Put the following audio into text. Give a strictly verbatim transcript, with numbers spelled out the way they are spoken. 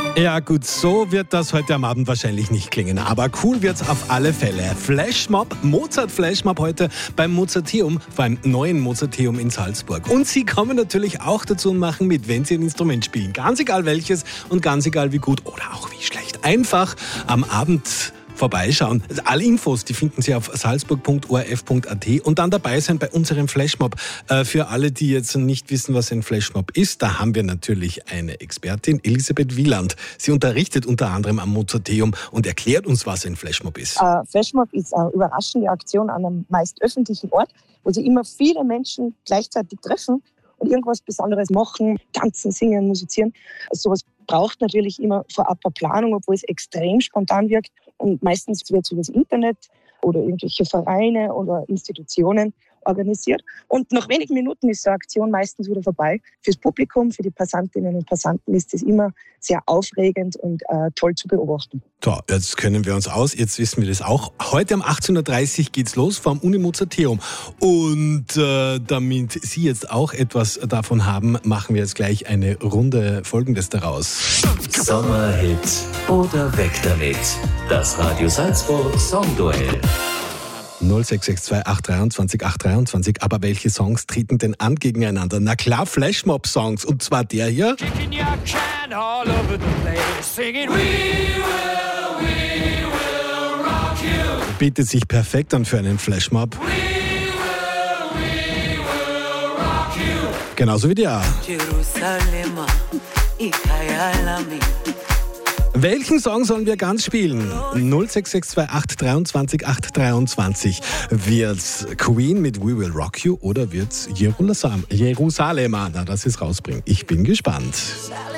Ja gut, so wird das heute am Abend wahrscheinlich nicht klingen, aber cool wird's auf alle Fälle. Flashmob, Mozart Flashmob heute beim Mozarteum, beim neuen Mozarteum in Salzburg. Und Sie kommen natürlich auch dazu und machen mit, wenn Sie ein Instrument spielen. Ganz egal welches und ganz egal wie gut oder auch wie schlecht. Einfach am Abend vorbeischauen. Also alle Infos, die finden Sie auf salzburg punkt o r f punkt a t und dann dabei sein bei unserem Flashmob. Äh, für alle, die jetzt nicht wissen, was ein Flashmob ist, da haben wir natürlich eine Expertin, Elisabeth Wieland. Sie unterrichtet unter anderem am Mozarteum und erklärt uns, was ein Flashmob ist. Ein Flashmob ist eine überraschende Aktion an einem meist öffentlichen Ort, wo sich immer viele Menschen gleichzeitig treffen und irgendwas Besonderes machen, tanzen, singen, musizieren. Also sowas braucht natürlich immer vorab eine Planung, obwohl es extrem spontan wirkt. Und meistens wird es über das Internet oder irgendwelche Vereine oder Institutionen organisiert. Und nach wenigen Minuten ist so eine Aktion meistens wieder vorbei. Fürs Publikum, für die Passantinnen und Passanten ist es immer sehr aufregend und äh, toll zu beobachten. So, jetzt können wir uns aus, jetzt wissen wir das auch. Heute um achtzehn Uhr dreißig geht's los vom Uni Mozarteum. Und äh, damit Sie jetzt auch etwas davon haben, machen wir jetzt gleich eine Runde Folgendes daraus. Sommerhit oder weg damit. Das Radio Salzburg Songduell. null sechs sechs zwei acht zwei acht drei zwei. Aber welche Songs treten denn an gegeneinander? Na klar, Flashmob-Songs. Und zwar der hier. Bietet sich perfekt an für einen Flashmob. We will, we will rock you. Genauso wie der. Welchen Song sollen wir ganz spielen? null sechs sechs zwei acht drei acht drei zwei. Wird's Queen mit We Will Rock You oder wird's Jerusalem? Jerusalem, na, das ist rausbringen. Ich bin gespannt.